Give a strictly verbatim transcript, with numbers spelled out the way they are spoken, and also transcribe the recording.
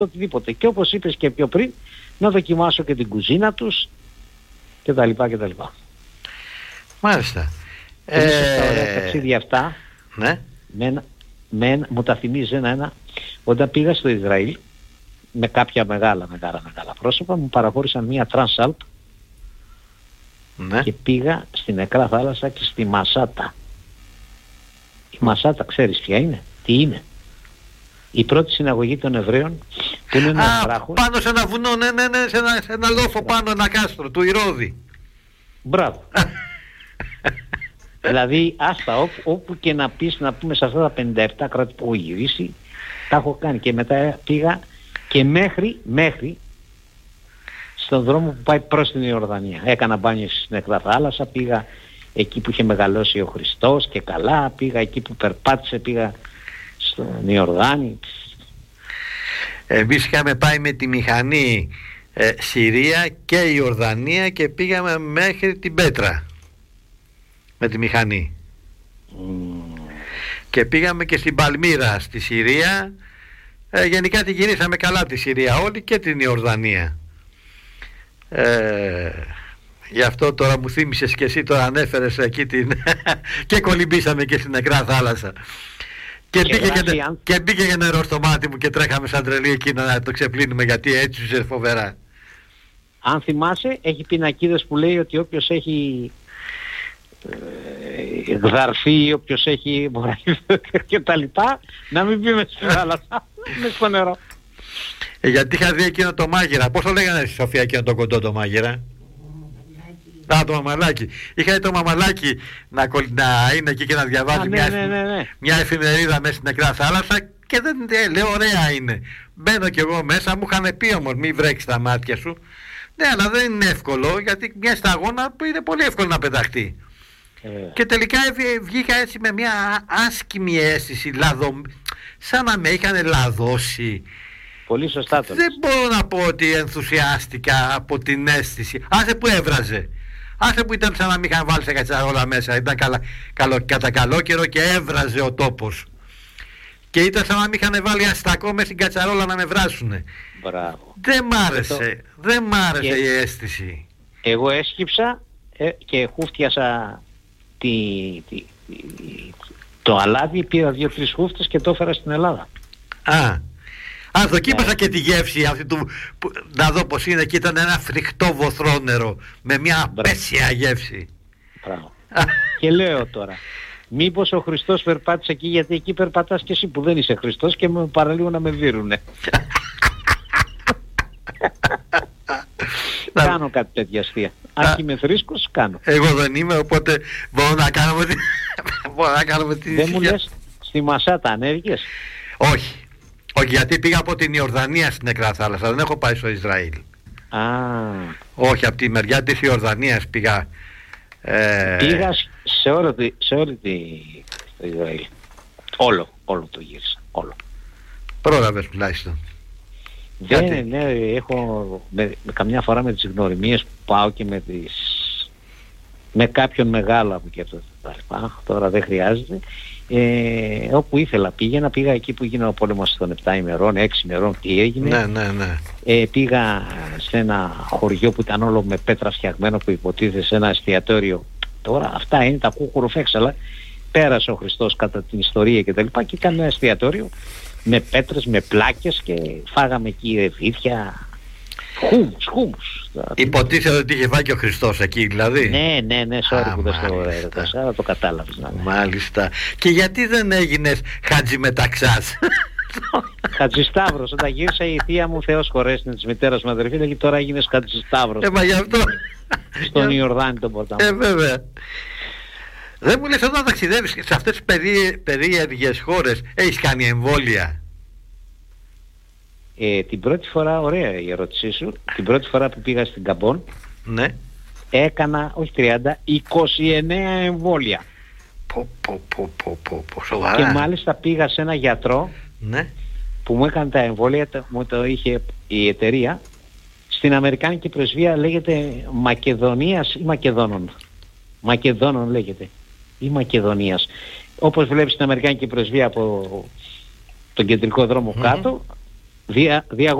οτιδήποτε. Και όπως είπες και πιο πριν, να δοκιμάσω και την κουζίνα τους και τα λοιπά και τα λοιπά. Μάλιστα. Ε... Στα ωραία ταξίδια αυτά, ναι. με ένα, με ένα, μου τα θυμίζει ένα-ένα, όταν πήγα στο Ισραήλ, με κάποια μεγάλα μεγάλα μεγάλα πρόσωπα, μου παραχώρησαν μία Transalp, ναι. Και πήγα στην Νεκρά Θάλασσα και στη Μασάτα. Η Μασάτα ξέρεις ποια είναι, τι είναι? Η πρώτη συναγωγή των Εβραίων, που είναι ένας βράχος. Πάνω σε ένα βουνό, ναι, ναι, ναι, σε ένα, σε ένα λόφο πάνω, ένα κάστρο, του Ηρώδη. Μπράβο. Δηλαδή, άστα, όπου, όπου και να πεις, να πούμε σε αυτά τα πενήντα επτά κράτη που έχω γυρίσει, τα έχω κάνει. Και μετά πήγα και μέχρι, μέχρι, στον δρόμο που πάει προς την Ιορδανία. Έκανα μπάνιο στην Νεκρά Θάλασσα, πήγα εκεί που είχε μεγαλώσει ο Χριστός και καλά, πήγα εκεί που περπάτησε, πήγα στον Ιορδάνη. Εμείς είχαμε πάει με τη μηχανή ε, Συρία και Ιορδανία και πήγαμε μέχρι την Πέτρα με τη μηχανή. Mm. Και πήγαμε και στην Παλμύρα στη Συρία. Ε, γενικά τη γυρίσαμε καλά τη Συρία όλη και την Ιορδανία. Ε, γι' αυτό τώρα μου θύμισες και εσύ, τώρα ανέφερες εκεί την και κολυμπήσαμε και στην Νεκρά Θάλασσα. Και, και, μπήκε και, αν... και μπήκε και νερό στο μάτι μου και τρέχαμε σαν τρελή εκεί να το ξεπλύνουμε, γιατί έτσι είσαι φοβερά. Αν θυμάσαι, έχει πινακίδες που λέει ότι όποιος έχει ε, γδαρφεί, όποιος έχει και τα λοιπά, να μην μπει μες στη θάλασσα, μες στο νερό. Ε, γιατί είχα δει εκείνο το μάγειρα. Πώς το λέγανε στη Σοφία εκείνο το κοντό το μάγειρα? Α, το μαμαλάκι. Είχα δει το μαμαλάκι να, να είναι εκεί και να διαβάζει Α, ναι, μια, ναι, ναι, ναι. μια εφημερίδα μέσα στην Νεκρά Θάλασσα και δεν ε, λέω ωραία είναι. Μπαίνω κι εγώ μέσα, μου είχαν πει όμως μη βρέξεις τα μάτια σου. Ναι, αλλά δεν είναι εύκολο, γιατί μια σταγόνα που είναι πολύ εύκολο να πεταχτεί. Ε. Και τελικά βγήκα έτσι με μια άσκημη αίσθηση, λαδο... σαν να με είχαν λαδώσει. Πολύ σωστά το. Δεν μπορώ να πω ότι ενθουσιάστηκα από την αίσθηση. Άσε που έβραζε. Άσε που ήταν σαν να μην είχαν βάλει σε κατσαρόλα μέσα. Ήταν καλα, καλο, κατά καλό καιρό και έβραζε ο τόπος. Και ήταν σαν να μην είχαν βάλει αστακό μέσα στην κατσαρόλα να με βράσουνε. Μπράβο. Δεν μ' άρεσε. Το... Δεν μ' άρεσε και... η αίσθηση. Εγώ έσκυψα ε, και χούφτιασα τη, τη, τη, το αλάδι, πήρα δύο-τρεις χούφτες και το έφερα στην Ελλάδα. Α. Α, δοκίμασα ναι. Και τη γεύση αυτή του, που, να δω πως είναι, και ήταν ένα φρικτό βοθρόνερο με μια απέσια γεύση. Μπράβο. Και λέω τώρα, μήπως ο Χριστός περπάτησε εκεί, γιατί εκεί περπατάς και εσύ που δεν είσαι Χριστός και με παραλίγο να με δίρουνε. Κάνω κάτι τέτοια αστεία. Αν είμαι θρήσκος, κάνω. Εγώ δεν είμαι, οπότε μπορώ να κάνουμε τη... μπορώ να κάνουμε τη... Δεν μου λες, στη Μασάτα ανέβηκες? Όχι. Όχι, γιατί πήγα από την Ιορδανία στην Νεκρά Θάλασσα, δεν έχω πάει στο Ισραήλ. Α. Όχι, από τη μεριά της Ιορδανίας πήγα. Ε... Πήγα σε όλο τη, σε όλη τη, το Ισραήλ. Όλο, όλο το γύρισα, όλο. Πρόλαβες τουλάχιστον. Ναι, ναι, έχω με, με καμιά φορά με τις γνωριμίες που πάω και με τις... με κάποιον μεγάλο από και αυτό τα λοιπά, τώρα δεν χρειάζεται. Ε, όπου ήθελα πήγαινα, πήγα εκεί που έγινε ο πόλεμος των επτά ημερών, έξι ημερών, τι έγινε. Ναι, ναι, ναι. Ε, πήγα σε ένα χωριό που ήταν όλο με πέτρα φτιαγμένο, που υποτίθεται σε ένα εστιατόριο. Τώρα αυτά είναι τα κουκουρουφέξαλα. Πέρασε ο Χριστός κατά την ιστορία και τα λοιπά και ήταν ένα εστιατόριο με πέτρες, με πλάκες και φάγαμε εκεί ρεβίδια. Χούμους, χούμους. Υποτίθεται ότι είχε φάει και ο Χριστός εκεί, δηλαδή. Ναι, ναι, ναι, sorry που δεν στο έδωσα, αλλά το κατάλαβες. Ναι. Μάλιστα. Και γιατί δεν έγινες Χατζημεταξάς? Χατζισταύρος. Όταν γύρισα, η θεία μου, Θεός χωρέσει, της μητέρας μου αδερφή, λέγει τώρα έγινες Χατζισταύρος. Ε, μα γι' αυτό. Στον Ιορδάνη τον ποτάμο. Ε, βέβαια. Δεν μου λες, όταν ταξιδεύεις σε αυτές τις περί, περίεργες χώρες, έχεις κάνει εμβόλια? Ε, την πρώτη φορά, ωραία η ερώτησή σου, την πρώτη φορά που πήγα στην Καμπόν, ναι, έκανα, όχι τριάντα, είκοσι εννέα εμβόλια. Πω, πω, πω, πω, πω, πω, σοβαρά. Και μάλιστα πήγα σε ένα γιατρό, ναι, που μου έκανε τα εμβόλια, μου το είχε η εταιρεία, στην Αμερικάνικη πρεσβεία, λέγεται Μακεδονίας ή Μακεδόνων. Μακεδόνων λέγεται, ή Μακεδονίας. Όπως βλέπεις στην Αμερικάνικη πρεσβεία από τον κεντρικό δρόμο mm-hmm. κάτω, δια,